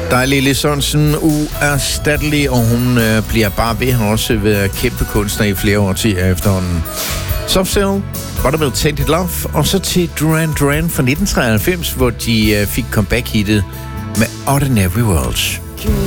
Der er Lili Sørensen uerstattelig, og hun bliver bare ved. Hun har også været kæmpe kunstner i flere årtier efterhånden. Soft Cell, Buttermilk Tainted Love, og så til Duran Duran fra 1993, hvor de fik comeback-hittet med Ordinary Worlds.